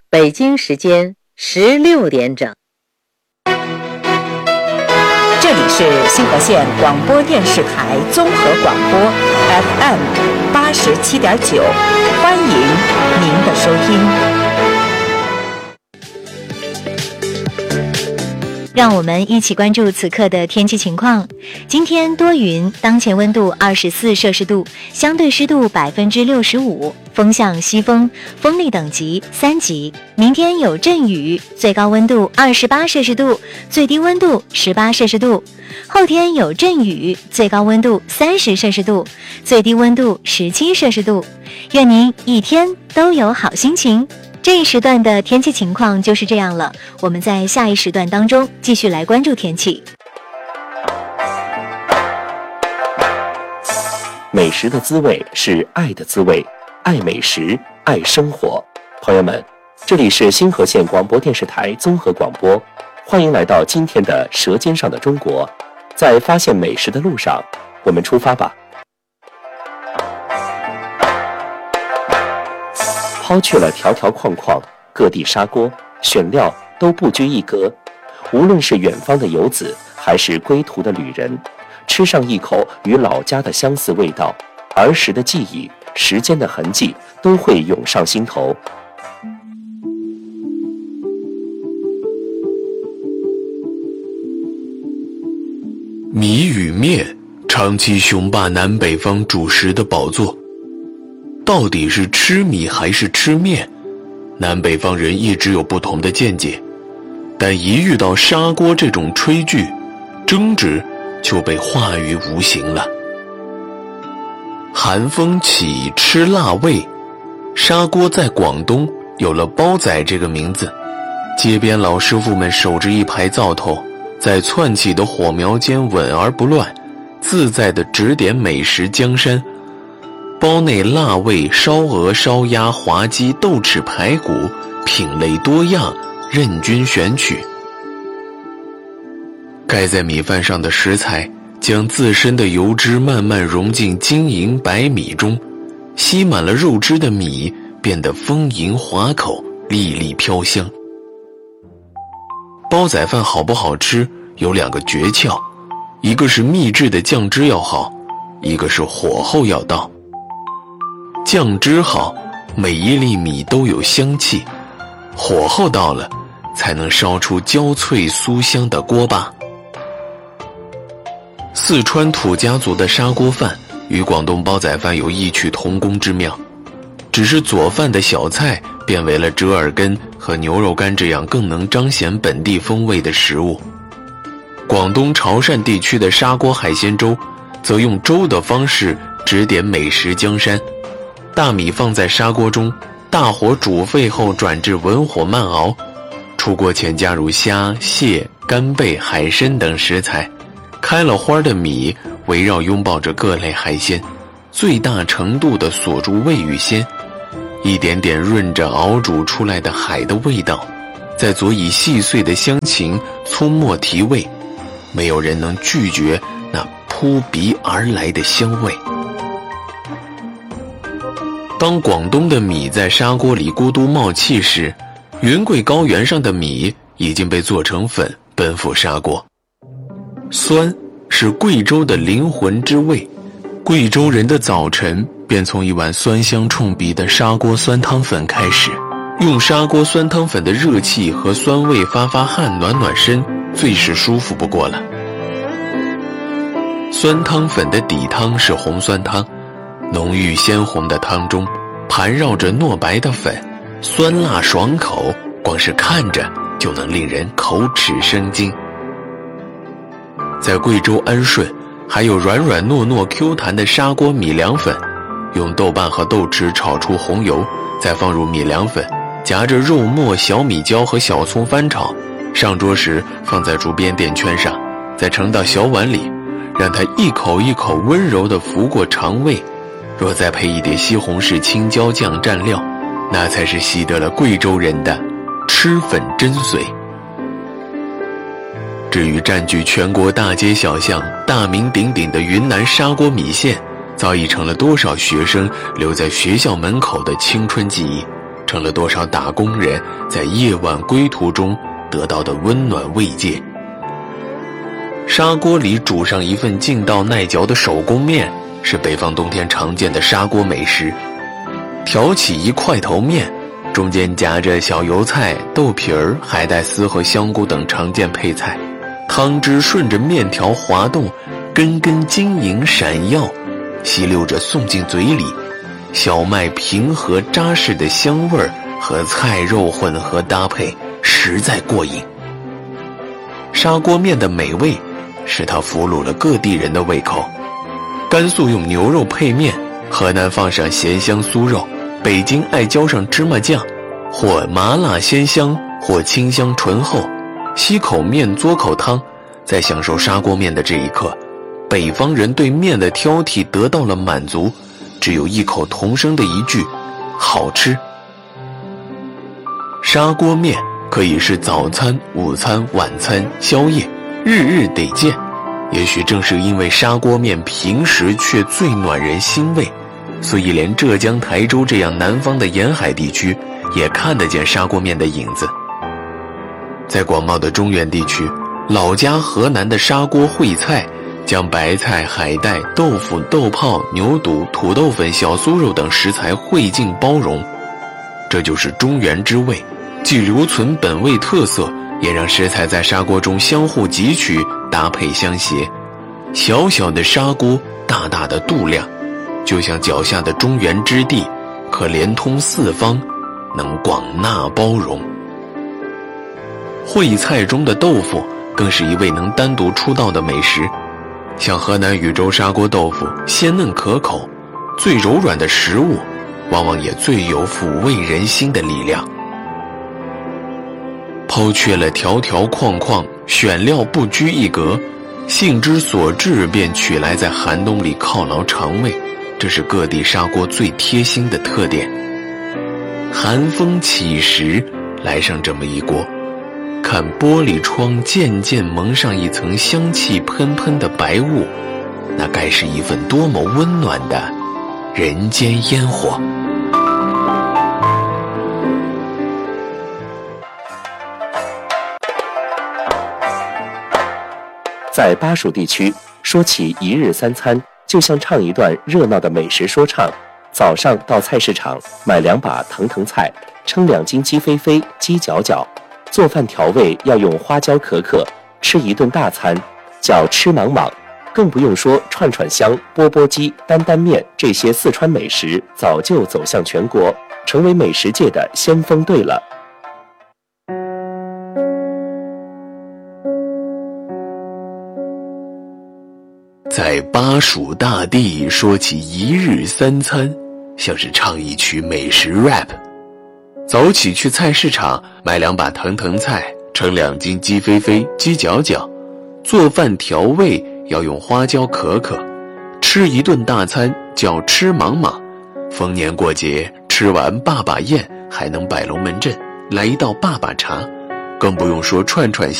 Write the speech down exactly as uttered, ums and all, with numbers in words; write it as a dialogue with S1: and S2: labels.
S1: 北京时间十六点整。
S2: 这里是新河县广播电视台综合广播 F M 八十七点九，欢迎您的收听。
S3: 让我们一起关注此刻的天气情况。今天多云，当前温度二十四摄氏度，相对湿度百分之六十五，风向西风，风力等级三级。明天有阵雨，最高温度二十八摄氏度，最低温度十八摄氏度。后天有阵雨，最高温度三十摄氏度，最低温度十七摄氏度。愿您一天都有好心情。这一时段的天气情况就是这样了，我们在下一时段当中继续来关注天气。
S4: 美食的滋味是爱的滋味，爱美食，爱生活。朋友们，这里是新河县广播电视台综合广播，欢迎来到今天的《舌尖上的中国》。在发现美食的路上，我们出发吧。抛去了条条框框，各地砂锅选料都不拘一格，无论是远方的游子还是归途的旅人，吃上一口与老家的相似味道，儿时的记忆，时间的痕迹都会涌上心头。
S5: 米与面长期雄霸南北方主食的宝座，到底是吃米还是吃面，南北方人一直有不同的见解，但一遇到砂锅这种炊具，争执就被化于无形了。寒风起，吃辣味，砂锅在广东有了煲仔这个名字。街边老师傅们守着一排灶头，在窜起的火苗间稳而不乱，自在地指点美食江山。煲内辣味，烧鹅、烧鸭、滑鸡、豆豉排骨，品类多样，任君选取。盖在米饭上的食材将自身的油脂慢慢融进晶莹白米中，吸满了肉汁的米变得丰盈滑口，粒粒飘香。煲仔饭好不好吃有两个诀窍，一个是秘制的酱汁要好，一个是火候要到。酱汁好，每一粒米都有香气，火候到了，才能烧出焦脆酥香的锅巴。四川土家族的砂锅饭与广东煲仔饭有异曲同工之妙，只是佐饭的小菜变为了折耳根和牛肉干这样更能彰显本地风味的食物。广东潮汕地区的砂锅海鲜粥则用粥的方式指点美食江山。大米放在砂锅中，大火煮沸后转至文火慢熬，出锅前加入虾、蟹、干贝、海参等食材，开了花的米围绕拥抱着各类海鲜，最大程度地锁住味与鲜，一点点润着熬煮出来的海的味道，再佐以细碎的香芹、葱末提味，没有人能拒绝那扑鼻而来的香味。当广东的米在砂锅里咕嘟冒气时，云贵高原上的米已经被做成粉，奔赴砂锅。酸是贵州的灵魂之味，贵州人的早晨便从一碗酸香冲鼻的砂锅酸汤粉开始，用砂锅酸汤粉的热气和酸味发发汗，暖暖身，最是舒服不过了。酸汤粉的底汤是红酸汤，浓郁鲜红的汤中盘绕着糯白的粉，酸辣爽口，光是看着就能令人口齿生津。在贵州安顺还有软软糯糯 Q 弹的砂锅米凉粉，用豆瓣和豆豉炒出红油，再放入米凉粉，夹着肉末、小米椒和小葱翻炒，上桌时放在竹编垫圈上，再盛到小碗里，让它一口一口温柔地拂过肠胃。若再配一碟西红柿青椒酱蘸料，那才是习得了贵州人的吃粉真髓。至于占据全国大街小巷、大名鼎鼎的云南砂锅米线，早已成了多少学生留在学校门口的青春记忆， 成了多少打工人在夜晚归途中得到的温暖慰藉。砂锅里煮上一份劲道耐嚼的手工面，是北方冬天常见的砂锅美食。挑起一块头面，中间夹着小油菜、豆皮儿、海带丝和香菇等常见配菜，汤汁顺着面条滑动，根根晶莹闪耀，吸溜着送进嘴里，小麦平和扎实的香味儿和菜肉混合搭配，实在过瘾。砂锅面的美味使它俘虏了各地人的胃口。甘肃用牛肉配面，河南放上咸香酥肉，北京爱浇上芝麻酱，或麻辣鲜香，或清香醇厚。吸口面嘬口汤，在享受砂锅面的这一刻，北方人对面的挑剔得到了满足，只有异口同声的一句好吃。砂锅面可以是早餐、午餐、晚餐、宵夜，日日得见。也许正是因为砂锅面平时却最暖人心胃，所以连浙江、台州这样南方的沿海地区也看得见砂锅面的影子。在广袤的中原地区，老家河南的砂锅烩菜将白菜、海带、豆腐、豆泡、牛肚、土豆粉、小酥肉等食材烩尽包容，这就是中原之味，既留存本味特色，也让食材在砂锅中相互汲取，搭配相携。小小的砂锅，大大的度量，就像脚下的中原之地，可连通四方，能广纳包容。烩菜中的豆腐更是一味能单独出道的美食，像河南禹州砂锅豆腐，鲜嫩可口，最柔软的食物，往往也最有抚慰人心的力量。抛却了条条框框，选料不拘一格，兴之所至便取来在寒冬里犒劳肠胃，这是各地砂锅最贴心的特点。寒风起时，来上这么一锅，看玻璃窗渐渐蒙上一层香气喷喷的白雾，那该是一份多么温暖的人间烟火。
S4: 在巴蜀地区，说起一日三餐，就像唱一段热闹的美食说唱。早上到菜市场买两把藤藤菜，称两斤鸡飞飞、鸡脚脚。做饭调味要用花椒可可，吃一顿大餐叫吃莽莽。更不用说串串香、钵钵鸡、担担面这些四川美食，早就走向全国，成为美食界的先锋队了。
S5: 在巴蜀大地说起一日三餐，像是唱一曲美食 rap。 早起去菜市场买两把藤藤菜，称两斤鸡飞飞、鸡脚脚。做饭调味要用花椒可可，吃一顿大餐叫吃莽莽。逢年过节吃完坝坝宴，还能摆龙门阵，来一道坝坝茶。更不用说串串